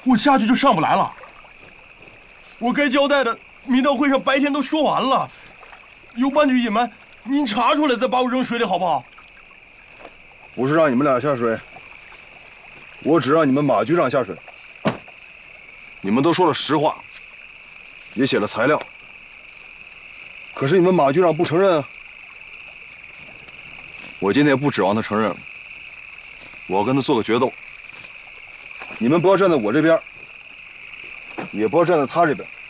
我下去就上不来了。我该交代的民道会上白天都说完了，有半句隐瞒，您查出来再把我扔水里好不好？ 不是让你们俩下水，我只让你们马局长下水。你们都说了实话，也写了材料，可是你们马局长不承认啊。我今天不指望他承认，我要跟他做个决斗。你们不要站在我这边，也不要站在他这边。